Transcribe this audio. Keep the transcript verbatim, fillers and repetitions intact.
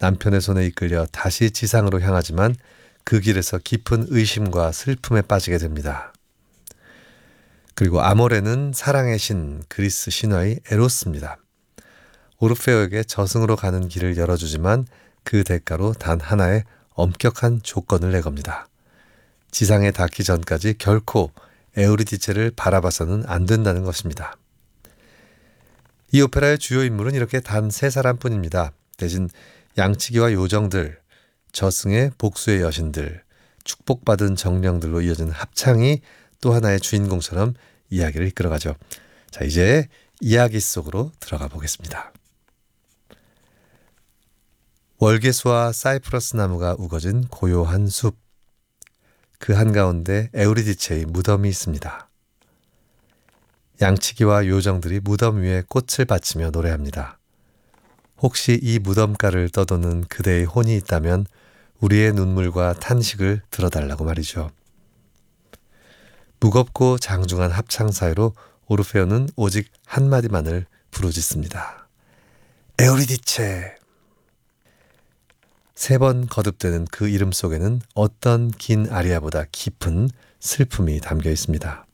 남편의 손에 이끌려 다시 지상으로 향하지만 그 길에서 깊은 의심과 슬픔에 빠지게 됩니다. 그리고 아모레는 사랑의 신, 그리스 신화의 에로스입니다. 오르페오에게 저승으로 가는 길을 열어주지만 그 대가로 단 하나의 엄격한 조건을 내겁니다. 지상에 닿기 전까지 결코 에우리디체를 바라봐서는 안 된다는 것입니다. 이 오페라의 주요 인물은 이렇게 단 세 사람뿐입니다. 대신 양치기와 요정들, 저승의 복수의 여신들, 축복받은 정령들로 이어진 합창이 또 하나의 주인공처럼 이야기를 이끌어가죠. 자, 이제 이야기 속으로 들어가 보겠습니다. 월계수와 사이프러스 나무가 우거진 고요한 숲. 그 한가운데 에우리디체의 무덤이 있습니다. 양치기와 요정들이 무덤 위에 꽃을 바치며 노래합니다. 혹시 이 무덤가를 떠도는 그대의 혼이 있다면 우리의 눈물과 탄식을 들어달라고 말이죠. 무겁고 장중한 합창 사이로 오르페오는 오직 한마디만을 부르짖습니다. 에우리디체! 세 번 거듭되는 그 이름 속에는 어떤 긴 아리아보다 깊은 슬픔이 담겨 있습니다.